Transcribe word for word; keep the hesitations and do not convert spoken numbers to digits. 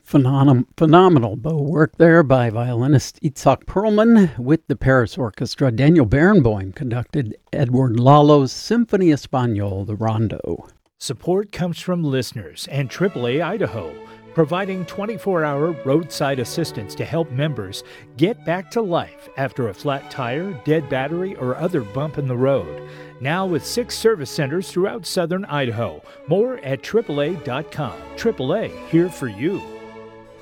Phenom- phenomenal bow work there by violinist Itzhak Perlman with the Paris Orchestra. Daniel Barenboim conducted Edward Lalo's Symphony Espagnole, the Rondo. Support comes from listeners and triple A Idaho, providing twenty-four hour roadside assistance to help members get back to life after a flat tire, dead battery, or other bump in the road. Now with six service centers throughout southern Idaho. More at triple A dot com. triple A, here for you.